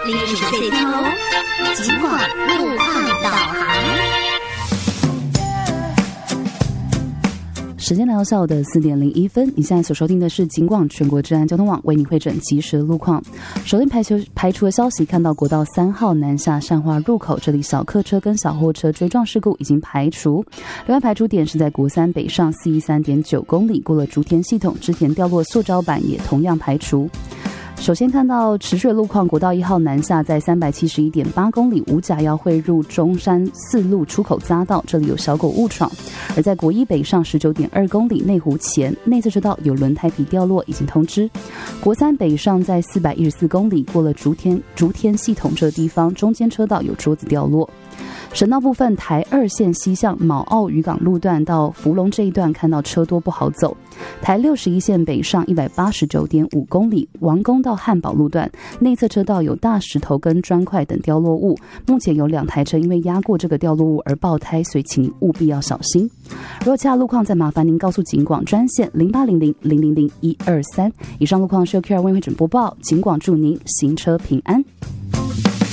历史最通，警广路况导航。 时间来到下午的4点01分，你现在所收听的是警广全国治安交通网为你汇整即时的路况。首先排除的消息，看到国道3号南下善化入口，这里小客车跟小货车追撞事故已经排除。另外排除点是在国3北上413.9公里，过了竹田系统，之前掉落塑胶板也同样排除。首先看到持续的路况，国道1号南下在371.8公里，五甲要汇入中山4路出口匝道，这里有小狗误闯。而在国1北上19.2公里，内湖前内侧车道有轮胎皮掉落，已经通知。国3北上在414公里，过了竹天系统这地方，中间车道有桌子掉落。省道部分，台2线西向卯澳渔港路段到福隆这一段看到车多不好走。台61线北上189.5公里，王宫到汉宝路段内侧车道有大石头跟砖块等掉落物，目前有2台车因为压过这个掉落物而爆胎，所以请务必要小心。如果其他路况，再麻烦您告诉警广专线0800000123。以上路况是由 QR 为会诊播报，警广祝您行车平安。